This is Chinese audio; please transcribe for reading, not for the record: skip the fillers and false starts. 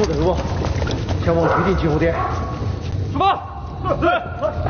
任务，前往预定集合点。 出发。对。